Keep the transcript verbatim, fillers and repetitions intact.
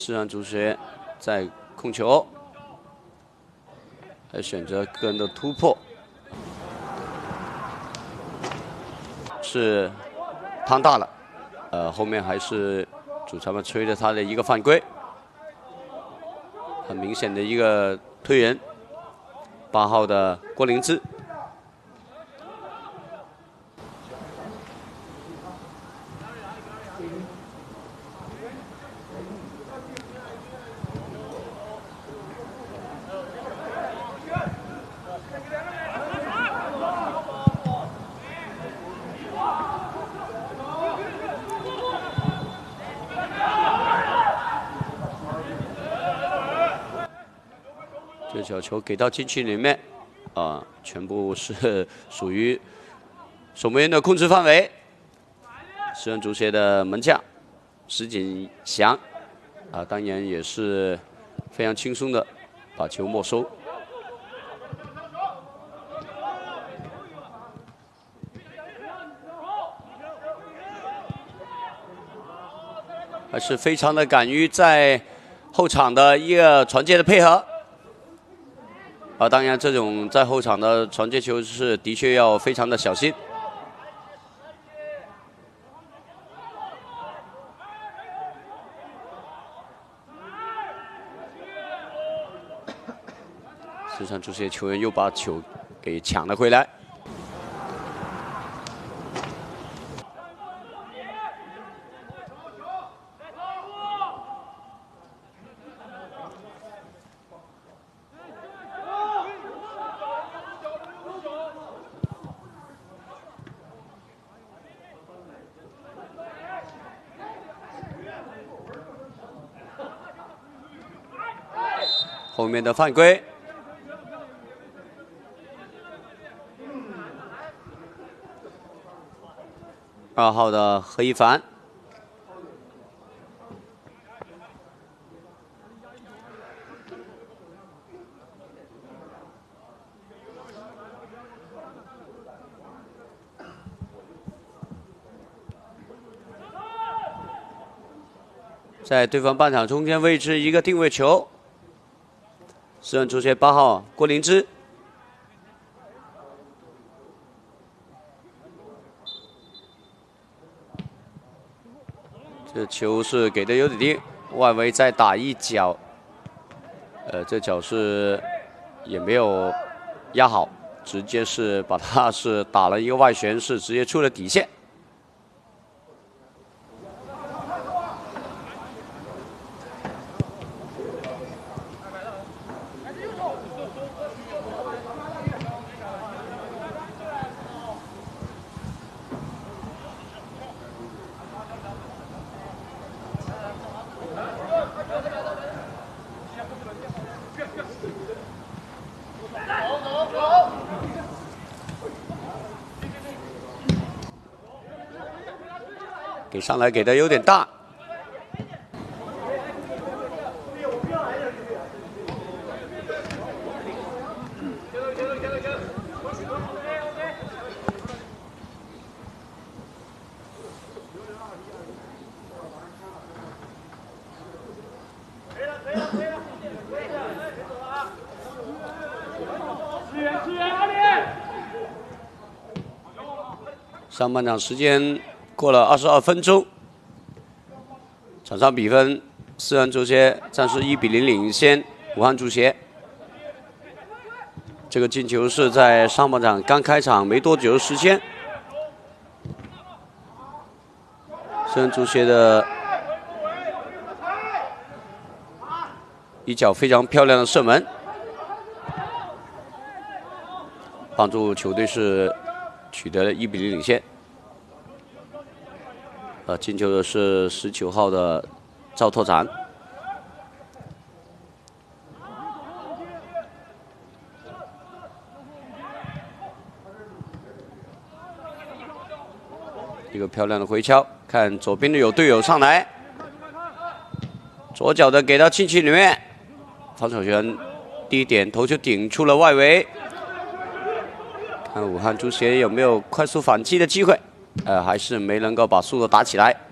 自然足协在控球，还选择个人的突破，是趟大了。呃，后面还是主裁判吹着他的一个犯规，很明显的一个推人。八号的郭灵芝。 这小球给到禁区里面，啊、呃，全部是属于守门员的控制范围。私人足协的门将石锦祥，啊、呃，当然也是非常轻松的把球没收。还是非常的敢于在后场的一个传接的配合。 啊，当然，这种在后场的传接球是的确要非常的小心。实际上，这些球员又把球给抢了回来。 后面的犯规，二号的何一凡，在对方半场中间位置一个定位球。 私人足协八号郭灵芝，这球是给的有点低，外围再打一脚，呃，这脚是也没有压好，直接是把他是打了一个外旋，是直接出了底线。 给上来给的有点大，上半场时间。 过了二十二分钟，场上比分，私人足协暂时一比零领先武汉足协。这个进球是在上半场刚开场没多久的时间，私人足协的一脚非常漂亮的射门，帮助球队是取得了一比零领先。 呃，进球的是十九号的赵拓展。一个漂亮的回敲，看左边的有队友上来，左脚的给到禁区里面，防守权低点头球顶出了外围，看武汉足协有没有快速反击的机会。 呃，还是没能够把速度打起来。